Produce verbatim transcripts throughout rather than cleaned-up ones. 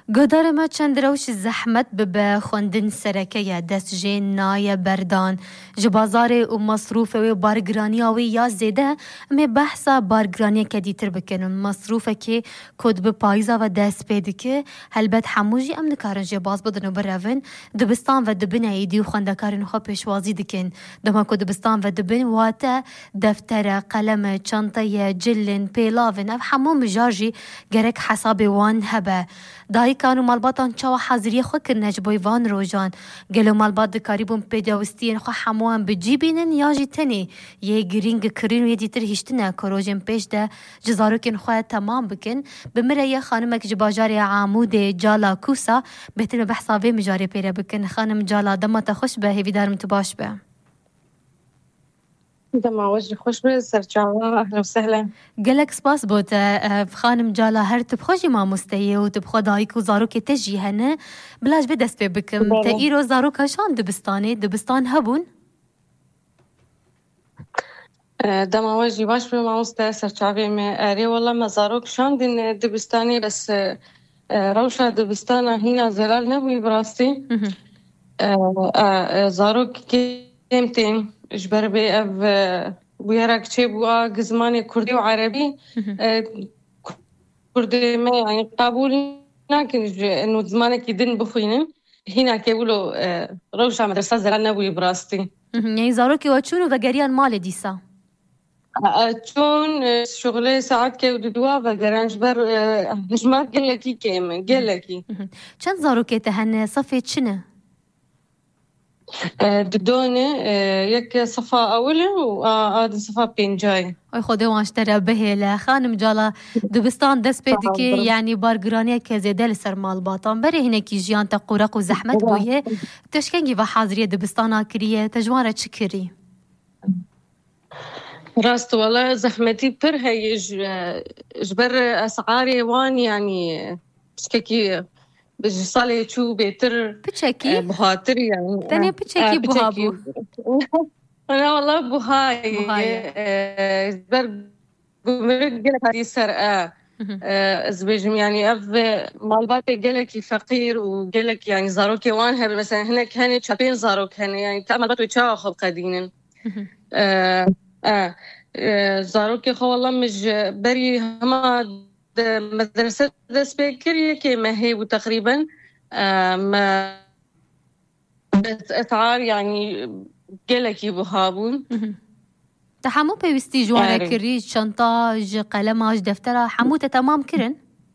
قدر ما چند روش زحمت ببه خوندن سرکه دست جین نای بردان جبازار و مصروف و بارگرانی و یا زیده امی بحثا بارگرانی که دیتر بکنن مصروفه که کد به پایزا و دست پیده که هلبت حموجی ام نکارن جباز بدن و برون دبستان و دبن ایدی و خوندکارن خواه پیشوازی دکن دما که دبستان و دبن واتا دفتر قلم چانطه جلن پیلاون او همو مجارجی گرک حساب وان هبه دایی کانو مالباتان چاو حاضری خو کرنه جبوی وان روژان گلو مالبات دکاریبون پیداوستین خو هموان بجیبینن یا جی تنی یه گرینگ کرین و یه دیتر هشتنه که روژن پیش ده جزاروکن خواه تمام بکن بمره یه خانمک جباجاری عمود جالا کوسا بهتر بحثاوه مجاری پیره بکن خانم جالا دمتا خوش به هیویدار متباش به دم وجهي خوش به سرچاوا اهلا وسهلا قالك سباس بوت خانم جالا هر تبخوجي ما مستية وتبخو دايك وزاروك تجي هنا بلاش بدس بكم تايرو زاروك هشان دبستاني دبستان هبون دم وجهي باش به ما مستية سرچاوي ما اري والله ما زاروك شان دين دبستاني بس روشا دبستانا هنا زلال نبوي براستي زاروك كيمتين اجبر بي اف ويراك شي بوا قزماني كردي وعربي كردي ما يعني قابول لكن انه زمانك يدن بخوينن هنا كيقولوا روشة مدرسة زلال نبوي براستي يعني زاروكي وچونو وگريان مال ديسا چون شغله ساعت که دوا و گرانج بر هجمار گلکی کیم گلکی چند زاروكي تهن صفي چنه دونه یک صفا اوله و آد صفا پنجای ای خدا وانشتره بهله خانم جالا دبستان دست پیدی که یعنی بارگرانی که زیده لسر مال باطان بره هنه کی جیان تا قرق و زحمت بویه تشکنگی و حاضری دبستان آکریه تجوانه چی کری؟ راست والله زحمتي پر هي جبر اسعاري وان يعني شكي بجي صالي شو بيتر بتشكي بخاطر يعني تاني بتشكي بوهابو انا والله بوهاي جبر قمرك قلك هذه سرقة ازبيجم يعني اف مالباتي قلك فقير وقلك يعني زاروكي وانها مثلا هناك هني شابين زاروك هني يعني تعمل باتو يتشاخب قدينا اه اه زاروكي خو والله مش بري هما مدرسة دست بكرية كما هي وتقريبا ما أسعار يعني قلكي بهابون تحمو بيوستي جوانا كري شنطاج قلماج دفترة حمو تمام كرن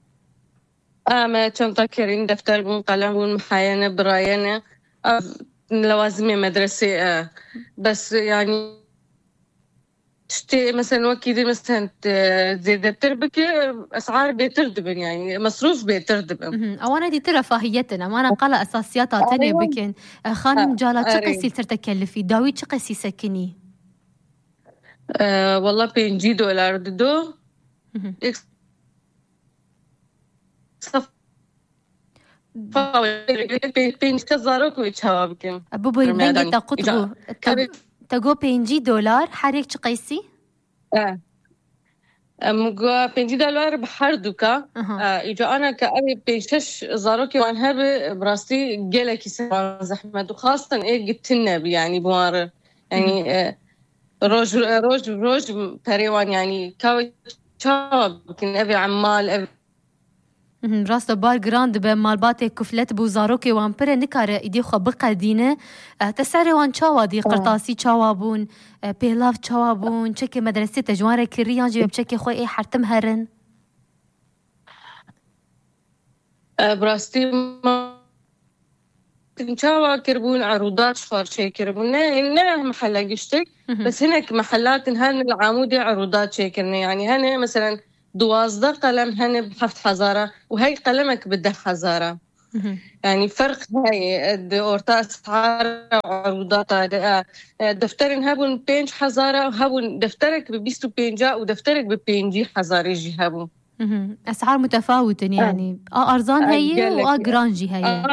آه شنطة كرين دفتر بون قلم بون محاينة براينة آه لوازمي مدرسة آه بس يعني تشتي مثلا وكيدي مثلا زي دفتر بك اسعار بيتردبن يعني مصروف بيتردبن اوانا دي ترى فاهيتنا ما انا قال اساسيات تانية بكن خانم جالا تقسي ترتكلفي داوي تقسي سكني أه والله بينجي دولار دو اكس صف بينجي كزاروك ويتشابكن ابو بينجي تقطعو تقو بينجي دولار حريك تقيسي اه مقا بينجي دولار بحر دوكا إجا أنا كأبي بيشش زاروكي وانها براستي جلكي سوان زحمة وخاصة إيه قلتلنا يعني بوار يعني اه روج روج روج تريوان يعني كاوي شاب كن أبي عمال أبي راست بار گراند به مالبات کفلت بو زاروکی وان پر نکاره ایدی خو بقدینه تسعر وان چاوا دی قرطاسی چاوا بون پیلاف چاوا بون چک مدرسه تجوار کریان جیب چک خو ای حرتم هرن براستی ما چاوا کربون عروضات شفار شي كربون نه محل قشتك بس هناك محلات هن العمودي عروضات شي كرنا يعني هن مثلا دوازده قلم هن بحفت حزارة وهي قلمك بده حزارة يعني فرق هاي دورتا اسعار عروضات دفترن هابون بينج حزارة وهابون دفترك ببيستو بينجا ودفترك ببينجي حزارة يجي هابون اسعار متفاوتة يعني اه ارزان هي واه جرانجي هي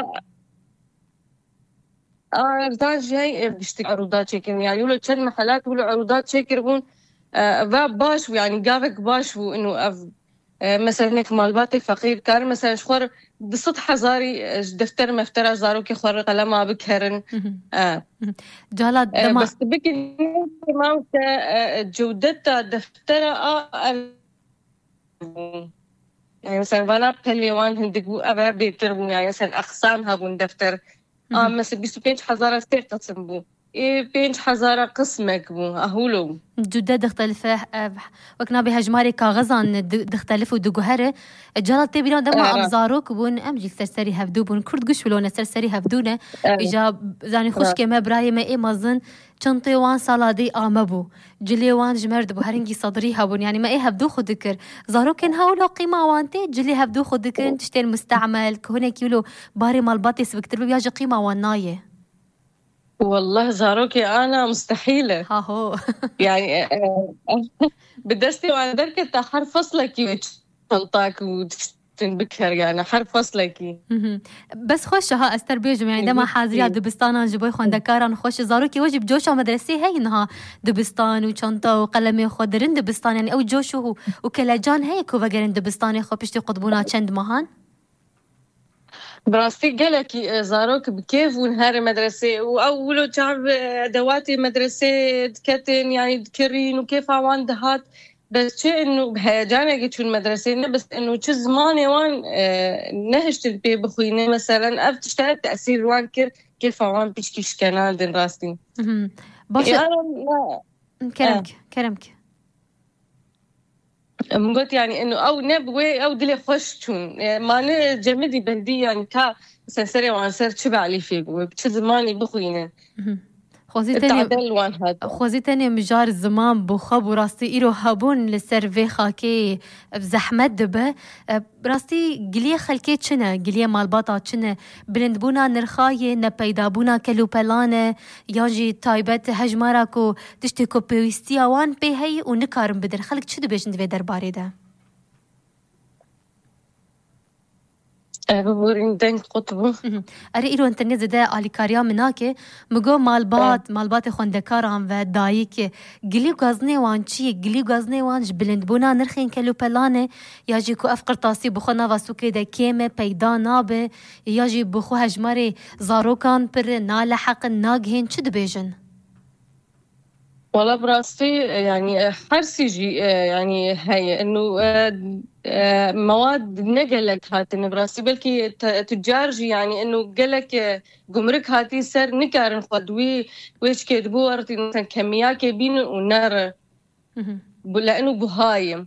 اه ارزان هي بيشتي عروضات شكل يعني يقولوا كل محلات يقولوا عروضات شكل بون آه باش يعني قافك باش انه مثلا هيك مالباتي فقير كان مثلا شخور بسطح زاري دفتر مفترى زارو كي خور قلما بكهرن اه جالات دما بس بكي ما جودتها دفتر اه يعني مثلا بنا بكليوان هندقو أبا بيتربو يعني مثلا أقسامها بون دفتر اه مثلا بيسو بينج حزارة ستير قسم بو إيه بينج حزارة قسمك بو أهولو جودة تختلفة وكنا بهجماري كاغزان تختلفوا دقوهرة جالات تبينا دما أبزاروك بون أمجي سرسري هفدو بون كرد قش ولونا سرسري هفدونا إجا زاني خوش كما براي ما إيه مازن چنطي وان سالادي آمبو جلي وان جمرد بو هرنجي صدري هبون يعني ما إيه هفدو خود ذكر زاروكن هاولو قيمة وانتي جلي هفدو خود ذكر تشتين مستعمل كهونك يولو باري مالباتي سبكتر بياجي قيمة وانايه والله زاروكي أنا مستحيلة ها هو يعني بدستي وأنا دركت حرف فصلك يوجهنطاك وتنبكر يعني حرف فصلك بس خوش ها أستر بيجم يعني دما حاضرية دبستان جبوي خوندكاران خوش زاروكي وجب جوشة مدرسي هاي إنها دبستان وشنطة وقلمي خودرين دبستان يعني أو جوشو وكلاجان هاي كوفاجرين دبستان خو بيشتي قطبونا چند مهان براستي قالك زاروك بكيف ونهار مدرسة وأولو تعب أدواتي مدرسة دكتن يعني دكرين وكيف عوان دهات بس شيء إنه بهيجانة جيت شو المدرسة بس إنه شو زماني وان اه نهشت البي بخويني مثلا أف تشتغل تأثير وان كير كيف عوان بيشكيش كنال دين راستي باشا كرمك كرمك قلت يعني انه او نبوي او دلي خوشتون ما جمدي بندي يعني كا سنسري وان سر تشبع لي فيه بتزماني بخوينه خوزي تاني خوزي تاني مجار زمان بخب وراستي إيرو هابون لسر خاكي بزحمت دبه براستي قليه خلكي چنه قليه مالباطا چنه بلندبونا نرخاية نپيدابونا كلو پلانه ياجي تايبت هجماراكو تشتي كو بيوستيا وان بي هاي ونكارم بدر خلق چو دبيجن دوي درباري ده بورين دنك قطبو اري إيرو انترنت ده آليكاريا مناكي مگو مالبات مالبات خوندكاران و دايك قليو غازني وان چي قليو غازني وان جبلند بونا نرخين كلو پلانه ياجي كو افقر تاسي بخو ناوا سوكي ده كيمه پيدا نابه ياجي بخو هجماري زاروكان پر نالحق ناگهين چو دبيجن والله براستي يعني حرسيجي يعني هاي انه مواد نقلك هاتن براستي بلكي تجارجي يعني انه قالك قمرك هاتي سر نكارن خدوي ويش كدبورتي مثلا كمياك بين ونار لانه بهايم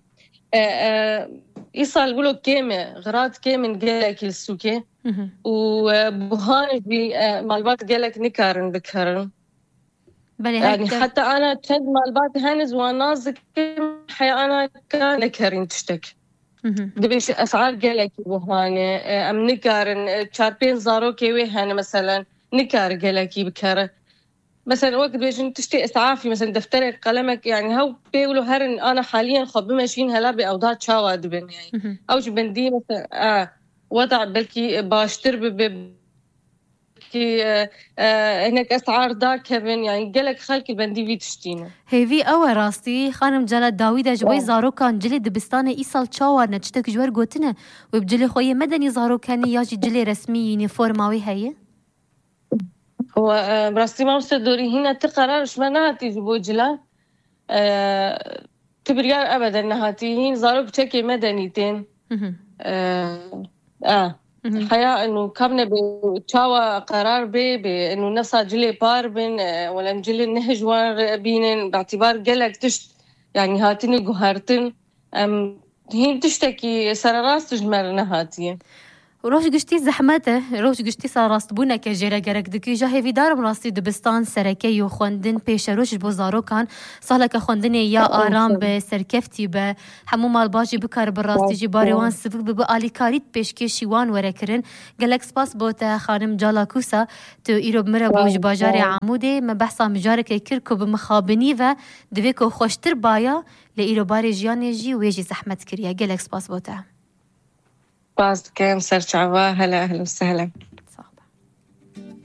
يصال يقولوا كيمه غرات كيمن قالك السوكي وبهاي مالبات قالك نكارن بكرن يعني حتى أنا تشد مالبات هنز ونازك حي أنا كان نكرين تشتك دبيش أسعار قلك بوهاني أم نكارن شاربين زارو كيوي هاني مثلا نكار قلكي بكرة مثلا وقت بيجن تشتي إسعافي مثلا دفترك قلمك يعني هاو بيقولوا هرن أنا حاليا خب ماشيين هلا بأوضاع شاوة دبن يعني أوج بندي مثلا آه وضع بلكي باشتر ب كي آه آه هناك أسعار دا كيفن يعني قالك خالك البندي في تشتينا هيفي أول راستي خانم جلال داويدة جوي زارو كان جلي دبستاني إيصال تشاور نتشتك جوار قوتنا وبجلي خوية مدني زارو كاني ياجي جلي رسمي يونيفورماوي هاي هو آه براستي ما مستدوري هنا تقرار شما نهاتي جبو جلا آه تبريار أبدا نهاتي هين زارو بشكي مدنيتين آه آه الحقيقة إنه كابنا بتشاوى قرار بي بإنه نفسها جلي باربن ولا نجلي نهجوان بينن باعتبار قلق تشت يعني هاتني قهرتن هين تشتكي سراراس تجمرنا هاتيه روش گشتی زحمته روش گشتی سراست بونه که جره گرک دکی جاهی ویدارم راستی دبستان سرکی و خوندن پیش روش بزارو کان سالا که خوندن یا آرام به سرکفتی به همو مال باجی بکار براستی جی باریوان سفک به آلیکاریت پیش که شیوان ورکرن گلک سپاس بوته خانم جالا کوسا تو ایرو بمره بوج باجار عموده ما بحثا مجارک کرکو بمخابنی و دویکو خوشتر بایا لإيرو باري جياني جي ويجي زحمت كريا گلک سپاس بوته باز كام سرچعوا هلا أهلا وسهلا